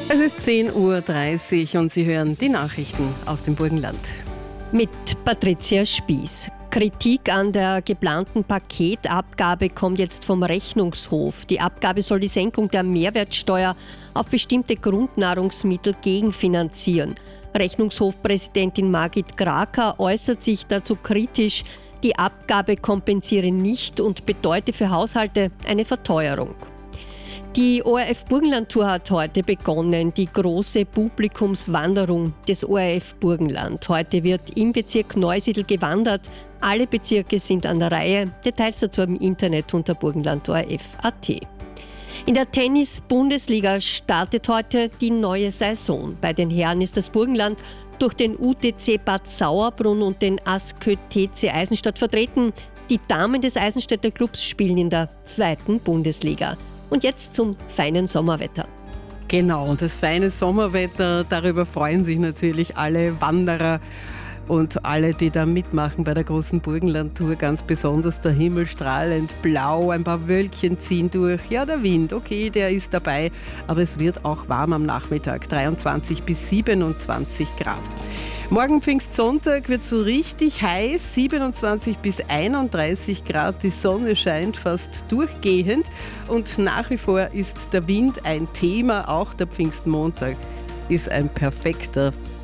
Es ist 10:30 Uhr und Sie hören die Nachrichten aus dem Burgenland. Mit Patricia Spieß. Kritik an der geplanten Paketabgabe kommt jetzt vom Rechnungshof. Die Abgabe soll die Senkung der Mehrwertsteuer auf bestimmte Grundnahrungsmittel gegenfinanzieren. Rechnungshofpräsidentin Margit Kraker äußert sich dazu kritisch. Die Abgabe kompensiere nicht und bedeute für Haushalte eine Verteuerung. Die ORF Burgenland Tour hat heute begonnen, die große Publikumswanderung des ORF Burgenland. Heute wird im Bezirk Neusiedl gewandert. Alle Bezirke sind an der Reihe. Details dazu im Internet unter burgenland.orf.at. In der Tennis-Bundesliga startet heute die neue Saison. Bei den Herren ist das Burgenland durch den UTC Bad Sauerbrunn und den ASKÖ TC Eisenstadt vertreten. Die Damen des Eisenstädter Clubs spielen in der 2. Bundesliga. Und jetzt zum feinen Sommerwetter. Genau, das feine Sommerwetter, darüber freuen sich natürlich alle Wanderer und alle, die da mitmachen bei der großen Burgenland-Tour, ganz besonders der Himmel strahlend blau, ein paar Wölkchen ziehen durch. Ja, der Wind, okay, der ist dabei, aber es wird auch warm am Nachmittag, 23 bis 27 Grad. Morgen Pfingstsonntag wird so richtig heiß, 27 bis 31 Grad, die Sonne scheint fast durchgehend und nach wie vor ist der Wind ein Thema, auch der Pfingstmontag ist ein perfekter